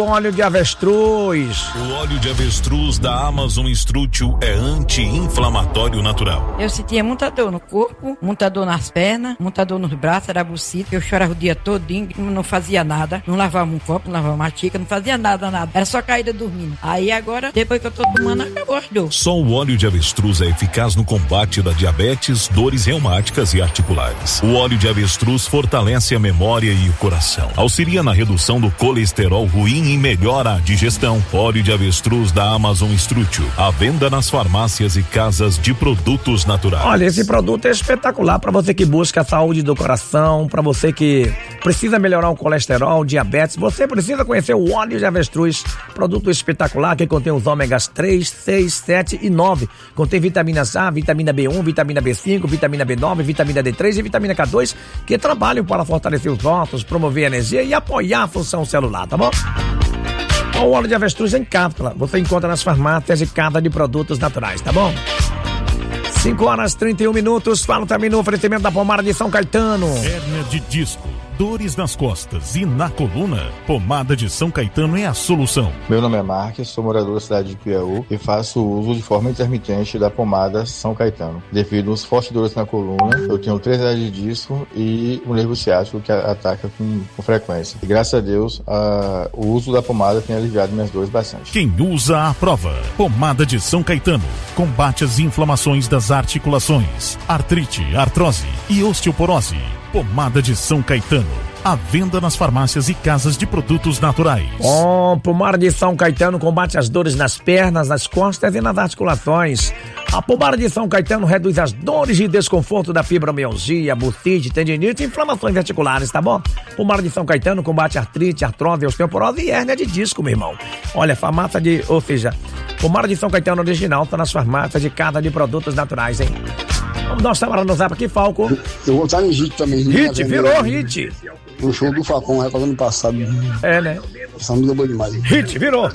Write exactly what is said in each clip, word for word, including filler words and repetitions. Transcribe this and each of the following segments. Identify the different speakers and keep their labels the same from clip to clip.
Speaker 1: óleo de avestruz.
Speaker 2: O óleo de avestruz da Amazon Instrútil é anti-inflamatório natural.
Speaker 3: Eu sentia muita dor no corpo, muita dor nas pernas, muita dor nos braços, era bucita. Eu chorava o dia todinho, não fazia nada, não lavava um copo, não lavava uma xícara, não fazia nada, nada. Era só caída dormindo. Aí agora, depois que eu tô tomando, acabou as dores.
Speaker 2: Só o óleo de avestruz é eficaz no combate da diabetes, dores reumáticas e articulares. O óleo de avestruz fortalece a memória e o coração. Auxilia na redução do colesterol ruim e melhora a digestão. Óleo de avestruz da Amazon Instrútil. À venda nas farmácias e casas de produtos naturais.
Speaker 1: Olha, esse produto é espetacular para você que busca a saúde do coração, para você que precisa melhorar o colesterol, diabetes. Você precisa conhecer o óleo de avestruz. Produto espetacular que contém os ômegas três, seis, sete e nove. Contém vitaminas A, vitamina B um, vitamina B cinco, vitamina B nove, vitamina D três e vitamina K dois, que trabalham para fortalecer os ossos, promover a energia e apoiar a função celular, tá bom? O óleo de avestruz em cápsula você encontra nas farmácias e casa de produtos naturais, tá bom? cinco horas e trinta e um minutos. Falo também no oferecimento da pomada de São Caetano.
Speaker 2: Hérnia de disco, dores nas costas e na coluna, pomada de São Caetano é a solução.
Speaker 4: Meu nome é Marques, sou morador da cidade de Piauí e faço uso de forma intermitente da pomada São Caetano. Devido aos fortes dores na coluna, eu tenho três hernias de disco e um nervo ciático que ataca com, com frequência. E graças a Deus, a, o uso da pomada tem aliviado minhas dores bastante.
Speaker 2: Quem usa a prova, pomada de São Caetano, combate as inflamações das articulações, artrite, artrose e osteoporose. Pomada de São Caetano, à venda nas farmácias e casas de produtos naturais.
Speaker 1: Oh, pomada de São Caetano combate as dores nas pernas, nas costas e nas articulações. A pomada de São Caetano reduz as dores e desconforto da fibromialgia, bursite, tendinite e inflamações articulares, tá bom? Pomada de São Caetano combate artrite, artrose, osteoporose e hérnia de disco, meu irmão. Olha, farmácia de, ou seja, pomada de São Caetano original tá nas farmácias de casa de produtos naturais, hein? Vamos dar uma chamada no zap aqui, Falco.
Speaker 5: Eu vou estar no hit também.
Speaker 1: Hit, virou hit.
Speaker 5: No show do Falcão, recorde ano passado.
Speaker 1: É, né?
Speaker 5: Essa música é boa demais.
Speaker 1: Hit, virou.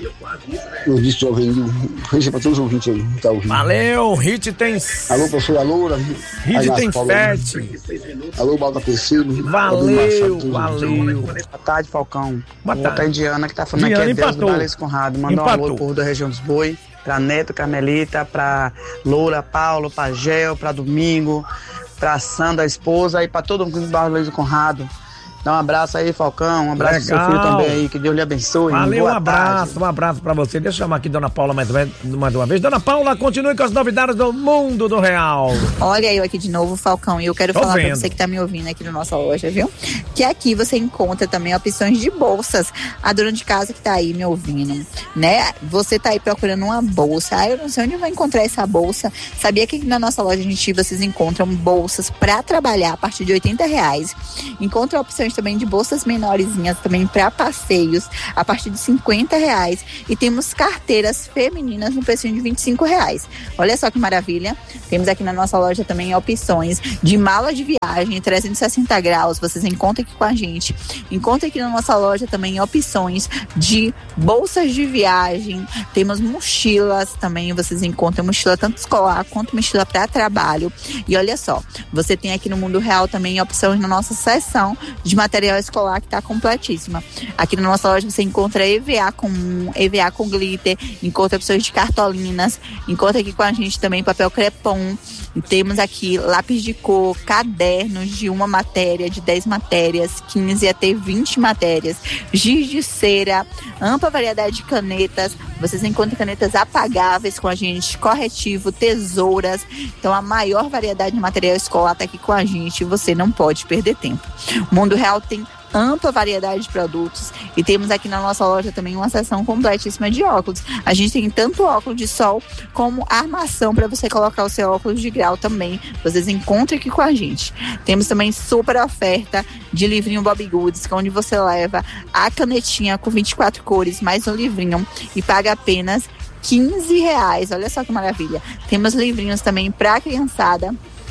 Speaker 5: Eu disse que eu vendi. Hit pra todos os ouvintes aí. Tá ouvindo.
Speaker 1: Valeu, hit tem.
Speaker 5: Alô, professor Aloura.
Speaker 1: Hit tem sete.
Speaker 5: Alô, Balta Pecilo.
Speaker 1: Valeu, valeu.
Speaker 6: Boa tarde, Falcão.
Speaker 1: Boa tarde.
Speaker 6: Boa Diana, que tá falando
Speaker 1: Diana,
Speaker 6: aqui é Deus
Speaker 1: empatou.
Speaker 6: do Valês Conrado. Mandar um alô por da região dos Boi. Pra Neto, Carmelita, pra Loura, Paulo, pra Gel, pra Domingo, pra Sandra, a esposa, e pra todo mundo do Barro Luiz Conrado. Dá um abraço aí, Falcão, um abraço pro seu filho também aí, que Deus lhe abençoe.
Speaker 1: Valeu,
Speaker 6: Boa
Speaker 1: um abraço,
Speaker 6: tarde.
Speaker 1: um abraço pra você. Deixa eu chamar aqui Dona Paula mais, mais uma vez. Dona Paula, continue com as novidades do mundo do real.
Speaker 7: Olha eu aqui de novo, Falcão, e eu quero
Speaker 1: Tô
Speaker 7: falar
Speaker 1: vendo.
Speaker 7: pra você que tá me ouvindo aqui na nossa loja, viu? Que aqui você encontra também opções de bolsas. A dona de casa que tá aí me ouvindo, né? Você tá aí procurando uma bolsa. Ah, eu não sei onde eu vou encontrar essa bolsa. Sabia que aqui na nossa loja, gente, vocês encontram bolsas pra trabalhar a partir de oitenta reais. Encontra opções também de bolsas menorzinhas também para passeios a partir de cinquenta reais, e temos carteiras femininas no preço de vinte e cinco reais. Olha só que maravilha. Temos aqui na nossa loja também opções de mala de viagem trezentos e sessenta graus, vocês encontram aqui com a gente. Encontra aqui na nossa loja também opções de bolsas de viagem, temos mochilas também, vocês encontram mochila tanto escolar quanto mochila para trabalho. E olha só, você tem aqui no Mundo Real também opções na nossa seção de material escolar, que está completíssima. Aqui na nossa loja você encontra E V A comum, E V A com glitter, encontra opções de cartolinas, encontra aqui com a gente também papel crepom. E temos aqui lápis de cor, cadernos de uma matéria, de dez matérias, quinze até vinte matérias, giz de cera, ampla variedade de canetas. Vocês encontram canetas apagáveis com a gente, corretivo, tesouras. Então a maior variedade de material escolar está aqui com a gente e você não pode perder tempo. O Mundo Real tem ampla variedade de produtos e temos aqui na nossa loja também uma seção completíssima de óculos. A gente tem tanto óculos de sol como armação para você colocar o seu óculos de grau também. Vocês encontram aqui com a gente. Temos também super oferta de livrinho Bob Goods, onde você leva a canetinha com vinte e quatro cores mais um livrinho e paga apenas quinze reais. Olha só que maravilha. Temos livrinhos também para criançada,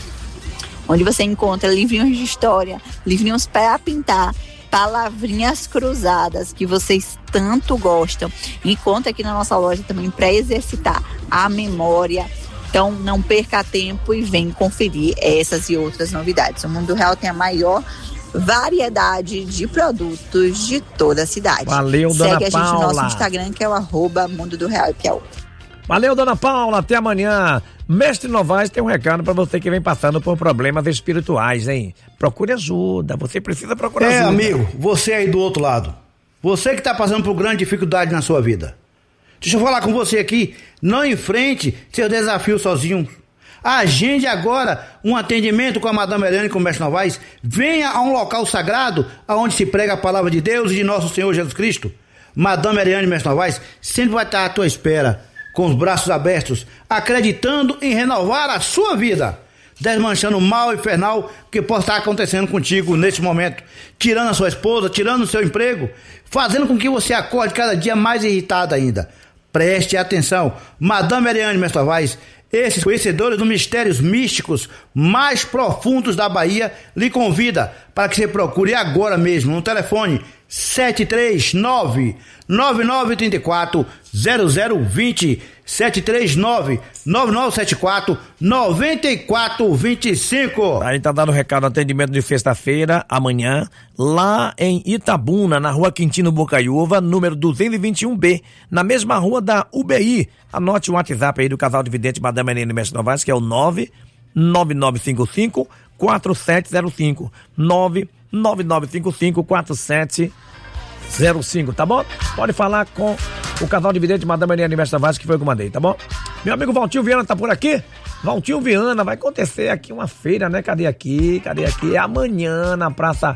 Speaker 7: onde você encontra livrinhos de história, livrinhos para pintar, palavrinhas cruzadas que vocês tanto gostam. Encontra aqui na nossa loja também para exercitar a memória. Então não perca tempo e vem conferir essas e outras novidades. O Mundo Real tem a maior variedade de produtos de toda a cidade.
Speaker 1: Valeu, dona
Speaker 7: Segue a gente
Speaker 1: Paula.
Speaker 7: no nosso Instagram, que é o arroba Mundo do Real Piauí.
Speaker 1: Valeu, dona Paula, até amanhã. Mestre Novaes tem um recado pra você que vem passando por problemas espirituais, hein? Procure ajuda, você precisa procurar
Speaker 8: é,
Speaker 1: ajuda.
Speaker 8: É, amigo, você aí do outro lado. Você que tá passando por grande dificuldade na sua vida. Deixa eu falar com você aqui, não enfrente seu desafio sozinho. Agende agora um atendimento com a Madame Eliane e com o Mestre Novaes. Venha a um local sagrado onde se prega a palavra de Deus e de nosso Senhor Jesus Cristo. Madame Eliane e Mestre Novaes sempre vai estar à tua espera, com os braços abertos, acreditando em renovar a sua vida, desmanchando o mal infernal que possa estar acontecendo contigo neste momento, tirando a sua esposa, tirando o seu emprego, fazendo com que você acorde cada dia mais irritado ainda. Preste atenção, Madame Eliane Mestre Novaes, esses conhecedores dos mistérios místicos mais profundos da Bahia, lhe convida para que você procure agora mesmo no telefone sete três nove, nove nove três quatro, zero zero dois zero, sete três nove, nove nove sete quatro, nove quatro dois cinco.
Speaker 1: Aí tá dando recado, atendimento de sexta-feira, amanhã, lá em Itabuna, na rua Quintino Bocaiúva, número duzentos e vinte e um B, na mesma rua da U B I. Anote o WhatsApp aí do casal de vidente Madame Eliane Mestre Novaes, que é o nove nove nove cinco cinco, quatro sete zero cinco, nove nove nove cinco cinco, quatro sete zero cinco, tá bom? Pode falar com o casal de vidente Madame Eliane Mestre Novaes, que foi o que eu mandei, tá bom? Meu amigo Valtinho Viana tá por aqui? Valtinho Viana, vai acontecer aqui uma feira, né? Cadê aqui? Cadê aqui? É amanhã na praça,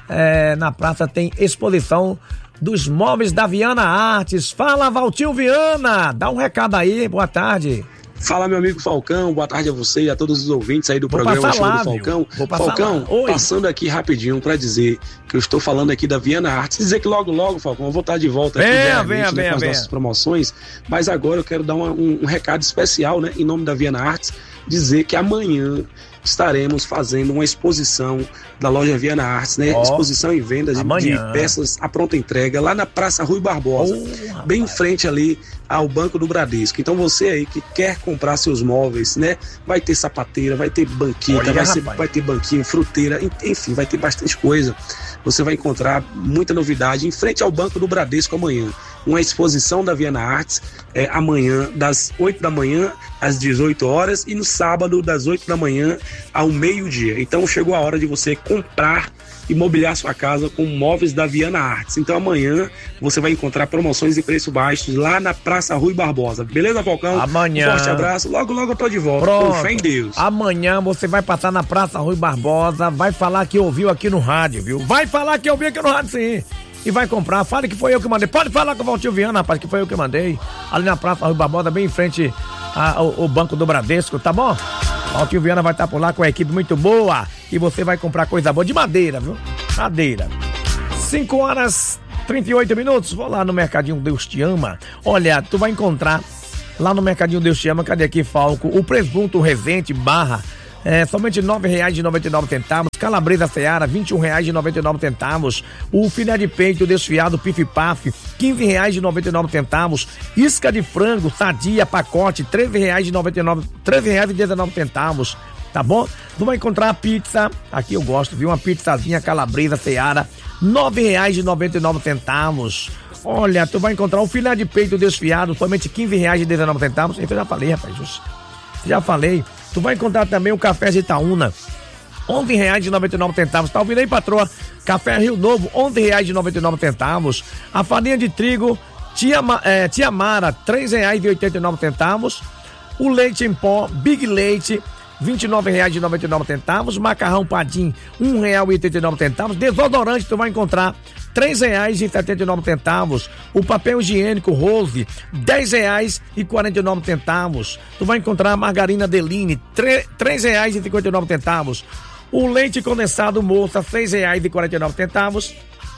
Speaker 1: é, na praça tem exposição dos móveis da Viana Artes. Fala, Valtinho Viana, dá um recado aí, boa tarde.
Speaker 9: Fala, meu amigo Falcão, boa tarde a você e a todos os ouvintes aí do
Speaker 1: Vou
Speaker 9: programa Show
Speaker 1: lá,
Speaker 9: do Falcão.
Speaker 1: Falcão,
Speaker 9: passando aqui rapidinho pra dizer que eu estou falando aqui da Viana Artes. Dizer que logo, logo, Falcão, eu vou estar de volta aqui
Speaker 1: venha,
Speaker 9: né,
Speaker 1: venha,
Speaker 9: né,
Speaker 1: venha,
Speaker 9: com as
Speaker 1: venha.
Speaker 9: nossas promoções, mas agora eu quero dar uma, um, um recado especial, né, em nome da Viana Artes, dizer que amanhã estaremos fazendo uma exposição da loja Viana Artes, né? Oh, exposição e venda de, de peças à pronta entrega lá na Praça Rui Barbosa, oh, bem em frente ali ao Banco do Bradesco. Então você aí que quer comprar seus móveis, né? Vai ter sapateira, vai ter banqueta, Olha, vai, ser, vai ter banquinho, fruteira, enfim, vai ter bastante coisa. Você vai encontrar muita novidade em frente ao Banco do Bradesco amanhã. Uma exposição da Viana Artes é, amanhã das oito da manhã às dezoito horas e no sábado das oito da manhã ao meio-dia. Então chegou a hora de você comprar e mobiliar sua casa com móveis da Viana Artes. Então amanhã você vai encontrar promoções e preço baixos lá na Praça Rui Barbosa. Beleza, Falcão?
Speaker 1: Amanhã.
Speaker 9: Um forte abraço. Logo, logo eu tô de volta.
Speaker 1: Pronto.
Speaker 9: Com fé em Deus.
Speaker 1: Amanhã você vai passar na Praça Rui Barbosa, vai falar que ouviu aqui no rádio, viu? Vai falar que ouviu aqui no rádio, sim. E vai comprar, fale que foi eu que mandei. Pode falar com o Valtinho Viana, rapaz, que foi eu que mandei. Ali na Praça Rui Barbosa, bem em frente ao, ao Banco do Bradesco, tá bom? Valtinho Viana vai estar por lá com a equipe muito boa. E você vai comprar coisa boa de madeira, viu? Madeira. cinco horas e trinta e oito minutos. Vou lá no Mercadinho Deus Te Ama. Olha, tu vai encontrar lá no Mercadinho Deus Te Ama, cadê aqui, Falco? O presunto Resende barra. É, somente nove reais e noventa e nove centavos, calabresa Seara, vinte e um reais e noventa e nove centavos, o filé de peito desfiado Pif-Paf, quinze reais e noventa e nove centavos, isca de frango Sadia pacote, treze reais e noventa e nove, treze reais e dezenove centavos, tá bom? Tu vai encontrar a pizza, aqui eu gosto, viu? Uma pizzazinha calabresa Seara, nove reais e noventa e nove centavos. Olha, tu vai encontrar o filé de peito desfiado, somente quinze reais e dezenove centavos, eu já falei, rapaz, já falei. Tu vai encontrar também o café de Itaúna, onze reais e noventa e nove centavos. Tá ouvindo aí, patroa? Café Rio Novo, onze reais e noventa e nove centavos. A farinha de trigo Tia, é, Tia Mara, três reais e oitenta e nove centavos. O leite em pó Big Leite, vinte e nove reais e noventa e nove centavos. Macarrão Padim, um real e oitenta e nove centavos. Desodorante tu vai encontrar três reais e setenta e nove centavos. O papel higiênico Rose, dez reais e quarenta e nove centavos. Tu vai encontrar a margarina Deline, três reais e cinquenta e nove centavos. O leite condensado Moça, seis reais e quarenta e nove centavos.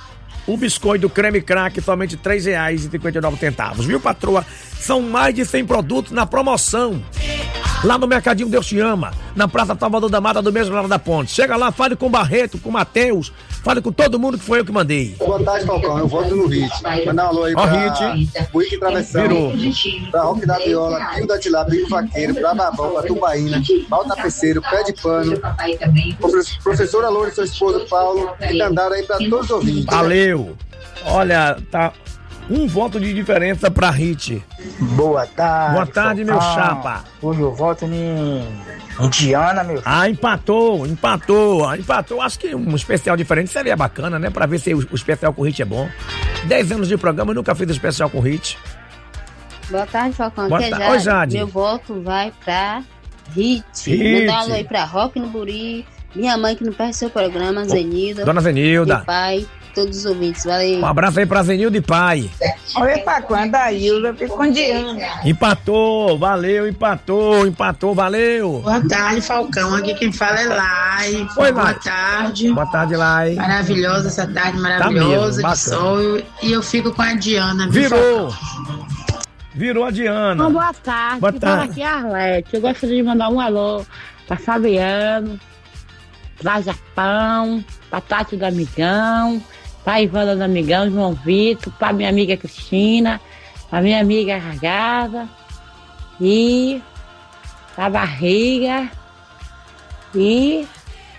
Speaker 1: O biscoito creme crack, somente três reais e cinquenta e nove centavos. Viu, patroa? São mais de cem produtos na promoção. Lá no Mercadinho Deus Te Ama, na Praça Salvador da Mata, do mesmo lado da ponte. Chega lá, fale com o Barreto, com o Matheus, fale com todo mundo que foi eu que mandei.
Speaker 10: Boa tarde, Falcão. Eu voto no Hit. Mandar um alô aí
Speaker 1: Ó,
Speaker 10: pra
Speaker 1: Hit.
Speaker 10: Buíque Travessão,
Speaker 1: Virou.
Speaker 10: pra Roque da Viola, Pio da Tilá, Pio Vaqueiro, pra Babão, pra Tubaína, Balta Peceiro, Pé de Pano, professora Loura e seu esposo Paulo, e Dandara aí pra todos os ouvintes.
Speaker 1: Valeu. Olha, tá um voto de diferença pra Hit.
Speaker 11: Boa tarde.
Speaker 1: Boa tarde, meu
Speaker 11: Falcão.
Speaker 1: chapa.
Speaker 11: Hoje eu voto em Indiana, meu filho.
Speaker 1: Ah, empatou, empatou, empatou. Acho que um especial diferente seria bacana, né? Pra ver se o, o especial com Hit é bom. Dez anos de programa, eu nunca fiz especial com Hit.
Speaker 12: Boa tarde, Falcão.
Speaker 1: Boa
Speaker 12: Aqui é
Speaker 1: tarde. Oi, Jade.
Speaker 12: Meu voto vai pra Hit.
Speaker 1: Hit.
Speaker 12: Mandar um alô aí pra Rock no Buri. Minha mãe que não perde seu programa, Zenilda.
Speaker 1: Dona Zenilda.
Speaker 12: Meu pai, todos os ouvintes. Valeu.
Speaker 1: Um abraço aí pra Zenilda e pai.
Speaker 13: Olha pra quando a Hilda ficou com Diana.
Speaker 1: Empatou, valeu, empatou, empatou, valeu.
Speaker 14: Boa tarde, Falcão. Aqui quem fala é Lai.
Speaker 1: Oi,
Speaker 14: Boa
Speaker 1: Lai.
Speaker 14: tarde.
Speaker 1: Boa tarde, Lai.
Speaker 14: Maravilhosa essa tarde, maravilhosa
Speaker 1: Tá mesmo,
Speaker 14: de
Speaker 1: bacana.
Speaker 14: sol. E eu fico com a Diana. Viu,
Speaker 1: Virou.
Speaker 14: Falcão?
Speaker 1: Virou a Diana.
Speaker 15: Bom, boa tarde.
Speaker 1: Boa
Speaker 15: Quem
Speaker 1: tarde.
Speaker 15: fala aqui é a Arlete. Eu gostaria de mandar um alô pra Fabiano, pra Japão, pra Tati do Amigão, pra Ivana do Amigão, João Vitor, pra minha amiga Cristina, pra minha amiga Ragada e pra Barriga e...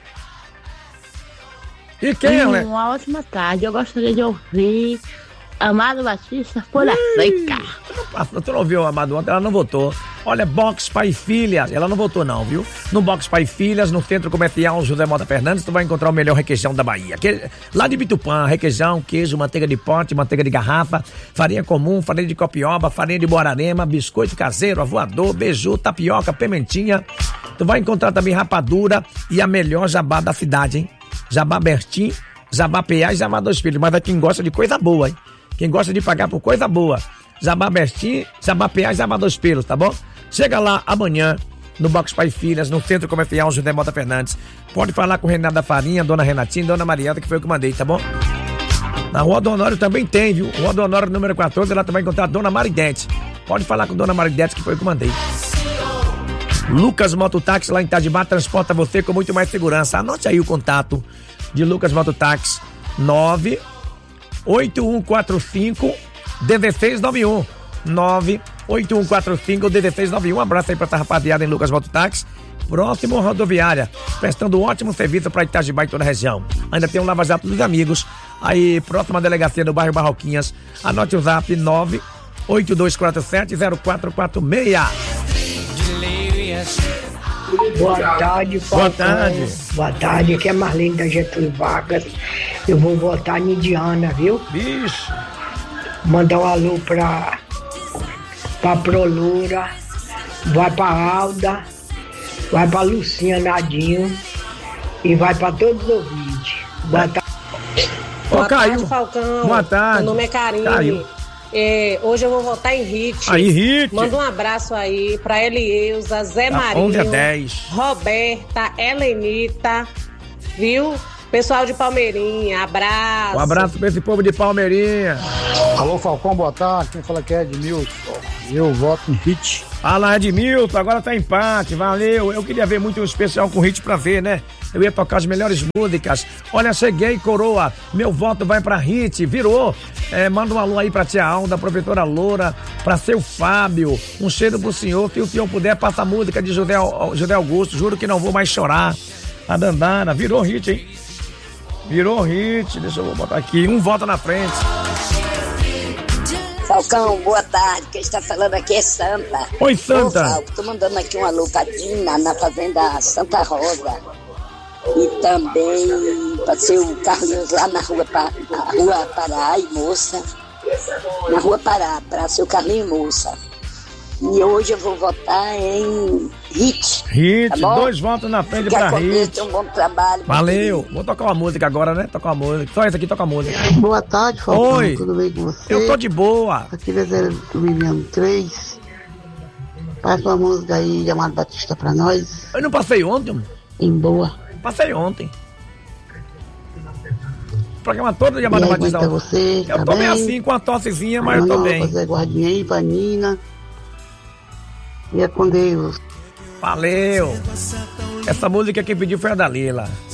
Speaker 1: E quem,
Speaker 15: e
Speaker 1: né?
Speaker 15: uma ótima tarde. Eu gostaria de ouvir Amado Batista, Folha Seca.
Speaker 1: Tu não ouviu a Amado ontem? Ela não votou. Olha, Box Pai e Filhas, ela não votou não, viu? No Box Pai e Filhas, no Centro Comercial José Mota Fernandes, tu vai encontrar o melhor requeijão da Bahia. Que, lá de Bitupã, requeijão, queijo, manteiga de pote, manteiga de garrafa, farinha comum, farinha de copioba, farinha de borarema, biscoito caseiro, avoador, beiju, tapioca, pimentinha. Tu vai encontrar também rapadura e a melhor jabá da cidade, hein? Jabá Bertim, Jabá P A e Jabá Dois Filhos. Mas é quem gosta de coisa boa, hein? Quem gosta de pagar por coisa boa. Jabá Bertim, Jabá P A e Jabá Dois Pelos, tá bom? Chega lá amanhã no Box Pai e Filhas, no Centro Comercial José Mota Fernandes. Pode falar com o Renato da Farinha, Dona Renatinha, Dona Marieta, que foi o que eu mandei, tá bom? Na Rua do Honório também tem, viu? Rua do Honório número quatorze, lá tu vai encontrar a Dona Maridete. Pode falar com Dona Maridete, que foi o que eu mandei. Lucas Mototáxi, lá em Itajibá, transporta você com muito mais segurança. Anote aí o contato de Lucas Mototáxi, nove oito um quatro cinco um seis nove um. nove oito um quatro cinco um seis nove um. Um abraço aí pra essa rapaziada em Lucas Mototáxi. Próximo rodoviária, prestando um ótimo serviço para Itajibá e toda a região. Ainda tem um Lava Jato dos Amigos, aí próxima delegacia do bairro Barroquinhas. Anote o zap nove oito dois quatro sete zero quatro quatro seis.
Speaker 16: Boa tarde, Falcão.
Speaker 1: Boa tarde.
Speaker 16: Boa tarde, aqui é Marlene da Getúlio Vargas. Eu vou votar em Diana, viu?
Speaker 1: Bicho.
Speaker 16: Mandar um alô pra, pra Prolura, vai pra Alda, vai pra Lucinha Nadinho e vai pra todos os ouvintes. Boa tarde.
Speaker 1: Ô,
Speaker 17: Boa
Speaker 1: Caio.
Speaker 17: tarde, Falcão.
Speaker 1: Boa tarde.
Speaker 17: Meu nome é Karine.
Speaker 1: Caio.
Speaker 17: É, hoje eu vou votar em Hit.
Speaker 1: Aí, Hit.
Speaker 17: Manda um abraço aí pra Elieusa, Zé
Speaker 1: Tá,
Speaker 17: Marinho,
Speaker 1: onze a dez.
Speaker 17: Roberta, Helenita, viu? Pessoal de Palmeirinha, abraço.
Speaker 1: Um abraço pra esse povo de Palmeirinha.
Speaker 18: Alô, Falcão, boa tarde. Quem fala que é Edmilson. Eu voto em Hit.
Speaker 1: Fala, Edmilson, agora tá empate, valeu. Eu queria ver muito um especial com Hit pra ver, né? Eu ia tocar as melhores músicas. Olha, cheguei, coroa. Meu voto vai pra Hit, virou. É, manda um alô aí pra tia Alda, professora Loura, pra seu Fábio. Um cheiro pro senhor. Se o senhor puder, passa a música de José, José Augusto. Juro que não vou mais chorar. A Dandara, virou Hit, hein? Virou Hit. Deixa eu botar aqui. Um voto na frente.
Speaker 19: Falcão, boa tarde. Quem está falando aqui é Santa.
Speaker 1: Oi, Santa.
Speaker 19: Ô, Falco, tô mandando aqui um alô pra Dina, na fazenda Santa Rosa. E também para seu Carlinhos lá na rua, na rua Pará e Moça. Na rua Pará, para seu Carlinhos e Moça. E hoje eu vou votar em Hit.
Speaker 1: Hit,
Speaker 19: tá
Speaker 1: dois votos na frente
Speaker 19: Fica
Speaker 1: pra
Speaker 19: contente,
Speaker 1: Hit.
Speaker 19: um bom trabalho.
Speaker 1: Valeu. Vou tocar uma música agora, né? Tocar uma música. Só esse aqui toca a música.
Speaker 20: Boa tarde, Falcão.
Speaker 1: Oi.
Speaker 20: Tudo bem com você?
Speaker 1: Eu tô de boa.
Speaker 20: Aqui é zero do Miliano três. Passa uma música aí de Amado Batista pra nós.
Speaker 1: Eu não passei ontem, mano.
Speaker 20: Em boa.
Speaker 1: Passei ontem. O programa todo de Amado
Speaker 20: E aí,
Speaker 1: Batista.
Speaker 20: como é que tá você?
Speaker 1: Eu
Speaker 20: Tá
Speaker 1: tô bem
Speaker 20: bem?
Speaker 1: assim, com a tossezinha, mas eu
Speaker 20: Manda
Speaker 1: tô
Speaker 20: um alô
Speaker 1: bem.
Speaker 20: pra Zé Guardinha aí, pra Nina. E é com Deus.
Speaker 1: Valeu. Essa música quem pediu foi a Dalila.